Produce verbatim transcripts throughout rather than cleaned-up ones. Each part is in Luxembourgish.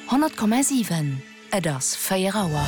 hundert Komma sieben Et ass Féierauer.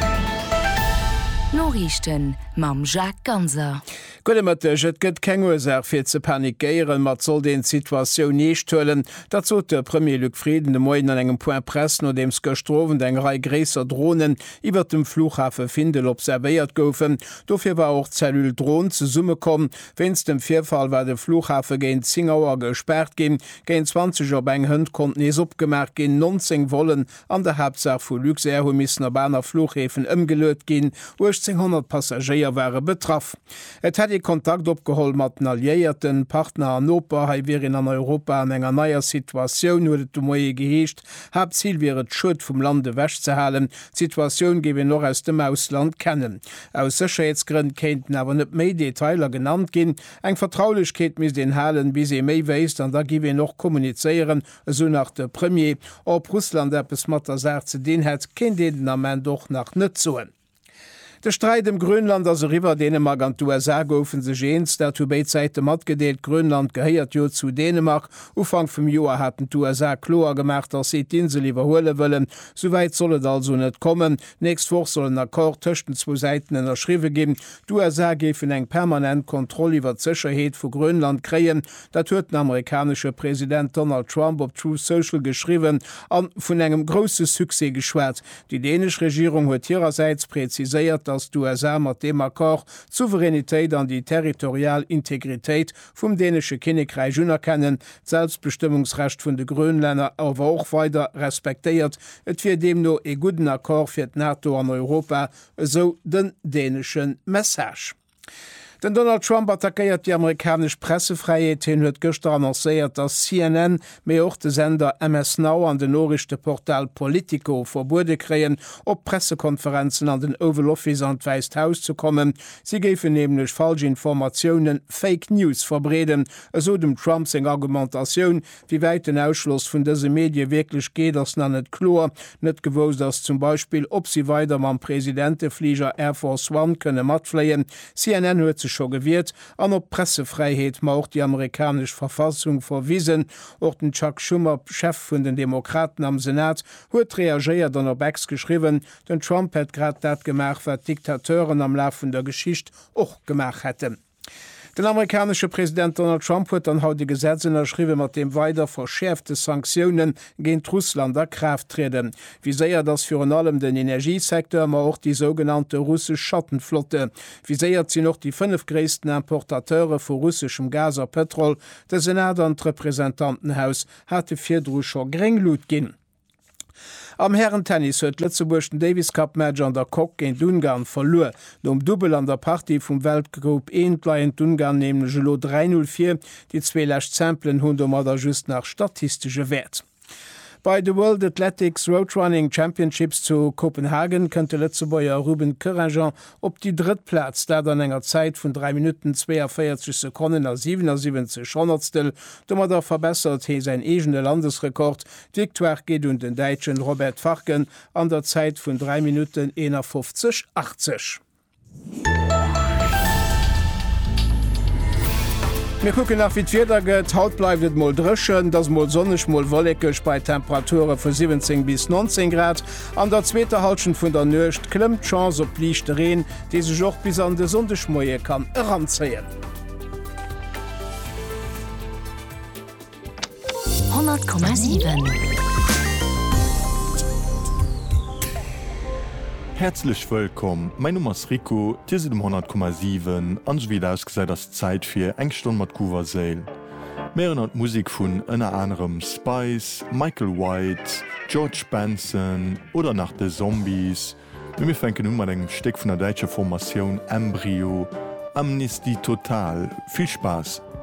Norrichten mam Jacques Ganser. Golemmertech et gëtt keng Ursaach fir ze panikeieren, mat zoll den Situationun neecht hëllen, dat zot der Premier Luc Frieden de Moien an engem Point Press no dems gestrowen eng Rei gréser Drohnen iwwer dem Flughafe Findel observéiert goufen. Dofir war auch Zellul Drohn ze Summe kom, wenns dem Vierfall war de Flughafe géint Zingauer gesperrt gin, géint zwanzig op eng Hënd kont nees opgemerk gin nonzing wollen an der Hauptsaach vu Luxair missen op Berner Flughäfen ëmgeleet gin, achtzehndert Passagier waren betraff. Et hat die Kontakt opgeholt mat den alliierten Partner an Oper, hai wären an Europa an enger neier Situationun huet du moie geheescht, hab Ziel wäret Schuld vum Lande wäch ze halen, Situationun gewe noch aus dem Ausland kennen. Aus Sicherheitsgründ kenten awer net méi Detailer genannt gin, eng Vertraulichkeet mis den Halen bis se méi weist, an da giwe noch kommuniceieren, so nach der Premier, op Russland eppes mat der Säze den het kind den am doch nach net zoen. De Streit im Grönland as River Dänemark an U S A goufen se gens, der to Beiitseite mat gedeelt Grönland geheiert jo zu Dänemark, Ufang vum Joer hat U S A kloer gemacht, as se d'Insel iwwerhole wëllen, soweit sollet also net kommen. Nächst vor sollen Akkord töchten zwo Seiten en erschriwe geben. U S A gefen eng permanent Kontrolle iwwer Sicherheet vu Grönland kreien, dat huet den amerikanische Präsident Donald Trump op Truth Social geschriwen an vun engem grosse Suse geschwert. Die dänisch Regierung huet ihrerseits präziséiert, dass du U S A mat dem Akkord Souveränitéit an die Territorialintegritéit vum dänesche Königreich unerkennen, Selbstbestimmungsrecht vun de Grönländer awer auch weiter respektéiert, et fir dem no e guten Akkord fir d NATO an Europa, so den dänischen Message. Den Donald Trump attackiert die amerikasch Pressefreiheit hin huet gëster annoncéiert, dass C N N méi och de Sender M S Now an den norrichte Portal Politico verbude kreien, op Pressekonferenzen an den Oval Office an d Weißt Haus zu kommen. Sie géfen nämlich falsche Informationen, Fake News verbreden, eso dem Trump seg Argumentatioun, wie weit den Ausschluss vun dese Medie wirklich geht, ass na net klor, net gewos, dass zum Beispiel ob sie weiter am Präsidenteflieger Air Force One könne matfleien. C N N huet schon gewährt, an op Pressefreiheit ma auch die amerikanische Verfassung verwiesen. Auch den Chuck Schumer, Chef von den Demokraten am Senat, huet reagiert an op Ex geschrieben, den Trump hat grad dat gemacht, wat Diktateuren am Laufe der Geschichte auch gemacht hätten. Den amerikanische Präsident Donald Trump huet an haut die Gesetzen erschriwe mat dem weiter verschärfte Sanktionen géint Russland der Kraft treden. Wie séier das für an allem den Energiesektor, ma auch die sogenannte russische Schattenflotte. Wie séiert sie noch die fünf gréessten Importateure vu russischem Gas a Petrol, der Senat an Repräsentantenhaus hatte vierdruscher Grenglut ginn. Am Herrentennis huet Lützeburgschen Davis Cup Match an der Kok géint Ungarn verlor. Dom Double an der Party vum Weltgroup een Client Ungarn nehmen Gelo drei null vier, die zweelächt Samplen hunn mat just nach statistische Wert. Bei The World Athletics Roadrunning Championships zu Kopenhagen könnte Lützeburger Ruben Couragent op die Drittplatz, der an enger Zeit von drei Minuten zweiundvierzig Sekunden als siebenundsiebzig Hundertstel, dummer da verbessert he sein egene Landesrekord. Die Victoire geht und den Deutschen Robert Farken an der Zeit von drei Minuten einundfünfzig achtzig. Wir gucken nach wie Wetter geht, haut bleibt mal drschen, das mal sonnig mal wollig bei Temperaturen von siebzehn bis neunzehn Grad. An der zweiten Halschen von der Nöcht klimmt Chance op lichte Regen, die sich auch bis an der Sonntagmorgen kann heranziehen. hundert Komma sieben Herzlich willkommen, mein Name ist Rico, hier sind im hundert Komma sieben, und wie das gesagt, das Zeit für eine Stunde mit Kuva Sale. Mehrere Musik von unter anderem Spice, Michael White, George Benson oder nach The Zombies. Und wir fangen nun mal ein Stück von der deutschen Formation Embryo, Amnesty Total. Viel Spaß!